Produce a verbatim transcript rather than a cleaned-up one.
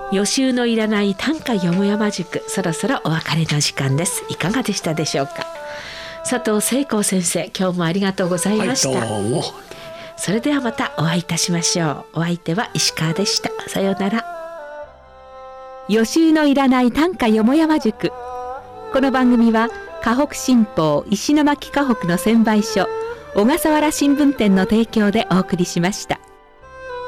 予習のいらない短歌よもやま塾、そろそろお別れの時間です。いかがでしたでしょうか。佐藤聖光先生、今日もありがとうございました、 はい、どうも。 それではまたお会いいたしましょう。お相手は石川でした。さようなら。予習のいらない短歌よもやま塾。この番組は河北新報石巻河北の専売所小笠原新聞店の提供でお送りしました。